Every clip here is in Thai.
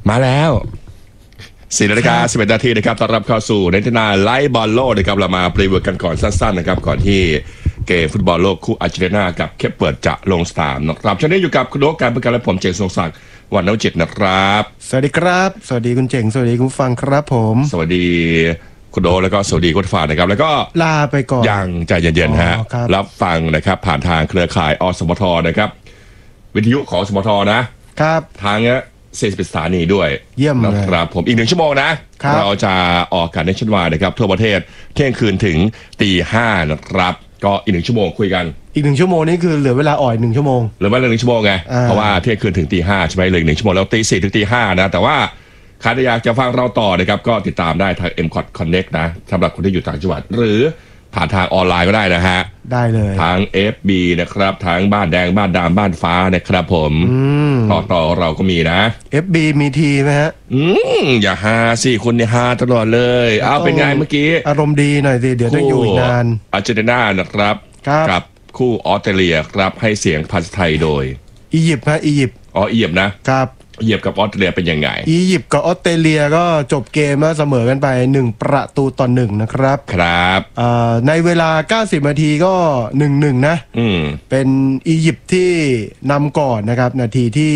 มาแล้ว4:11 นาทีนะครับต้อนรับเข้าสู่ในทีนาไลฟ์บอลโลกนะครับเรามาพรีวิวกันก่อนสั้นๆนะครับก่อนที่เกมฟุตบอลโลกคู่อาร์เจนตินากับเคปเปิร์ดจะลงสนามนะครับช่วงนี้อยู่กับคุณโอ๊คการประกันและผมเจงทรงศักดิ์วันนจิตนะครับสวัสดีครับสวัสดีคุณเจ๋งสวัสดีคุณฟังครับผมสวัสดีคุณโอ๊คแล้วก็สวัสดีคุณฝ่ายนะครับแล้วก็ลาไปก่อนยังใจเย็นๆฮะรับฟังนะครับผ่านทางเครือข่ายอสมทนะครับวิทยุของสมทนะครับทาง41 สถานีด้วยเยี่ยมเลยนะครับผมอีก1 ชั่วโมงนะเราจะออกกันในชั่วโมงนะครับทั่วประเทศเที่ยงคืนถึง 5:00 นะครับก็อีก1 ชั่วโมงคุยกันอีก1 ชั่วโมงนี่คือเหลือเวลาอ่อย1 ชั่วโมงเหลือเวลา1 ชั่วโมงไงเพราะว่าเที่ยงคืนถึง 5:00ใช่ไหมเลย1 ชั่วโมงแล้ว4:00 ถึง 5:00นะแต่ว่าใครอยากจะฟังเราต่อนะครับก็ติดตามได้ทาง MCOT Connect นะสำหรับคนที่อยู่ต่างจังหวัดหรือผ่านทางออนไลน์ก็ได้นะฮะได้เลยทาง FB นะครับทางบ้านแดงบ้านดำบ้านฟ้านะครับผมต่อเราก็มีนะ FB มีทีไหมฮะอย่าฮาสิคุณเนี่ยฮาตลอดเลยเอาเป็นไงเมื่อกี้อารมณ์ดีหน่อยสิเดี๋ยวต้องอยู่อีกนานอาร์เจนตินานะครับกับคู่ออสเตรเลียครับให้เสียงภาษาไทยโดยอียิปต์ฮะอียิปต์อียิปต์นะครับอียิปต์กับออสเตรเลียเป็นยังไงอียิปต์กับออสเตรเลียก็จบเกมมาเสมอกันไป1-1นะครับครับในเวลา90 นาทีก็ 1-1 นะเป็นอียิปต์ที่นำก่อนนะครับนาทีที่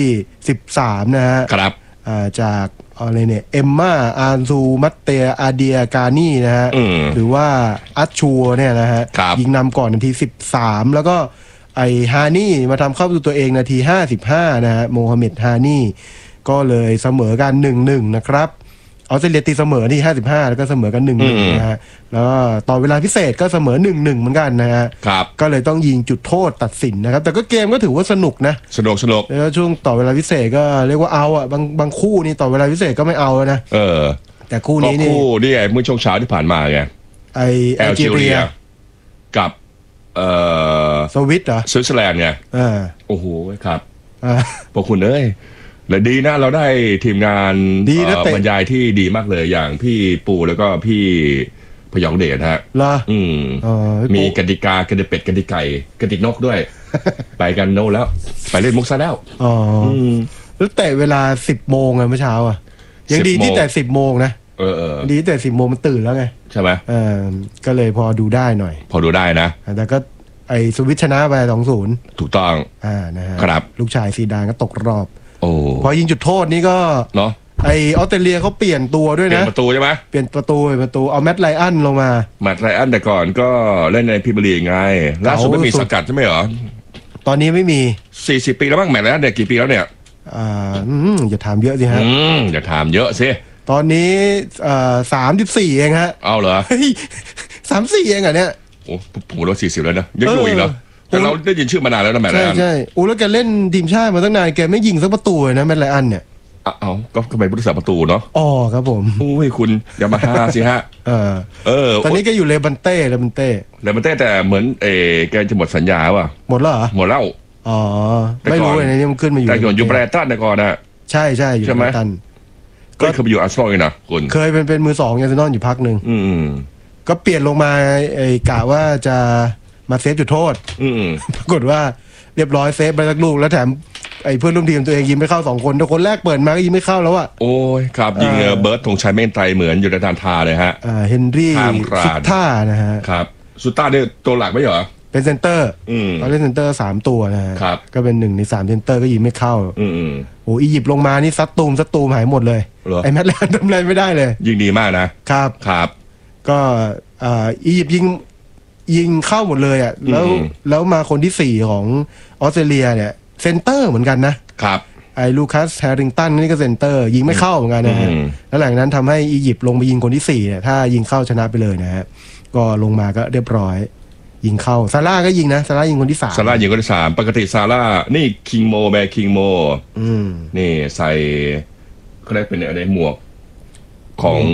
13นะฮะครับจากอะไรเนี่ยเอมม่าอาร์ซูมัตเตอาเดียกานี่นะฮะหรือว่าอัชชัวเนี่ยนะฮะยิงนำก่อนนาที13แล้วก็ไอฮานี่มาทำเข้าประตูตัวเองนาที55นะฮะโมฮัมเหม็ดฮานี่ก็เลยเสมอกัน 1-1 นะครับออสเตรเลียตีเสมอที่55แล้วก็เสมอกัน 1-1 นะฮะแล้วต่อเวลาพิเศษก็เสมอ 1-1 เหมือนกันนะฮะก็เลยต้องยิงจุดโทษตัดสินนะครับแต่ก็เกมก็ถือว่าสนุกนะสนุกแล้วช่วงต่อเวลาพิเศษก็เรียกว่าเอาอ่ะบางคู่นี่ต่อเวลาพิเศษก็ไม่เอานะแต่คู่นี้นี่เมื่อช่วงเช้าที่ผ่านมาไงไอแอลจีเรียกับสวิตเหรอสวิตเซอร์แลนด์ไงโอ้โหครับพวกคุณและดีนะเราได้ทีมงานบรรยายที่ดีมากเลยอย่างพี่ปูแล้วก็พี่พยองเดชฮะมีกติกากติเป็ดกติไก่กตินกด้วย ไปกันโน่แล้วไปเล่นมุกซะแล้วแล้วแต่เวลา10 โมงไงเมื่อเช้าอ่ะยังดีที่แต่10 โมงนะดีแต่10 โมงมันตื่นแล้วไงใช่ไหมก็เลยพอดูได้หน่อยพอดูได้นะแต่ก็ไอสวิตชนะไป2-0 ถูกต้องนะฮะครับลูกชายซีดานก็ตกรอบพอยิงจุดโทษนี่ก็เนาะไอออสเตรเลียเขาเปลี่ยนตัวด้วยนะเปลี่ยนประตูใช่ไหมเปลี่ยนประตูเอาแมตต์ไลอันลงมาแมตต์ไลอันแต่ก่อนก็เล่นในพรีเมียร์ลีกไงล่าสุดไม่มีสังกัดใช่ไหมเหรอตอนนี้ไม่มี 40 ปีแล้วบ้างแมตต์ไลอันเนี่ยกี่ปีแล้วเนี่ยอย่าถามเยอะสิฮะอย่าถามเยอะสิตอนนี้34เองฮะเอาเหรอ 34เองอ่ะเนี่ยโอ้ผมว่า40แล้วนะยังอยู่อีกเหรอแต่เราได้ยินชื่อมานานแล้วนะแมตต์ไลอันใช่แล้วแกเล่นทีมชาติมาตั้งนานแกไม่ยิงสักประตูเลยนะแมตต์ไลอันเนี่ยก็เป็นผู้รักษาประตูเนาะครับผมอุ้ยคุณอย่ามาฮาสิฮะตอนนี้แกอยู่เลบันเต้แต่เหมือนแกจะหมดสัญญาว่ะหมดแล้วเหรอหมดแล้วไม่รู้เลยนี่มันขึ้นมาอยู่แต่ก่อนอยู่แบรตันก่อนนะใช่อยู่แบรตันก็เคยไปอยู่อาร์เซนอลเลยนะคุณเคยเป็นมือ2อาร์เซนอลอยู่พักนึงก็เปลี่ยนลงมากะว่าจะมาเซฟจุดโทษปรากฏว่าเรียบร้อยเซฟไปสักลูกแล้วแถมไอ้เพื่อนร่วมทีมตัวเองยิงไม่เข้า2 คนแต่คนแรกเปิดมาก็ยิงไม่เข้าแล้วอ่ะโอ้ยครับยิงเบิร์ตธงชัยเมนไตรเหมือนอยู่ในทานทาเลยฮะเฮนรี่สุดท่านะฮะครับสุดท่าเนี่ยตัวหลักไม่เหรอเป็นเซนเตอร์เขาเล่นเซนเตอร์3 ตัวนะฮะก็เป็น1 ใน 3เซนเตอร์ก็ยิงไม่เข้าโอ้อียิปต์ลงมานี่ซัดตูมหายหมดเลยไอ้แมตต์แลนด์ทำอะไรไม่ได้เลยยิงดีมากนะครับก็อียิปต์ยิงเข้าหมดเลยอ่ะแล้วมาคนที่4ของออสเตรเลียเนี่ยเซนเตอร์เหมือนกันนะครับไอ้ลูคัสแฮริงตันนี่ก็เซนเตอร์ยิงไม่เข้าเหมือนกันนะฮะแล้วหลังนั้นทำให้อียิปต์ลงไปยิงคนที่4เนี่ยถ้ายิงเข้าชนะไปเลยนะฮะก็ลงมาก็เรียบร้อยยิงเข้าซาร่าก็ยิงนะซาร่ายิงคนที่3 ซาร่ายิงคนที่3ปกติซาร่านี่คิงโมนี่ใส่เขาเรียกเป็นอะไรหมวกของ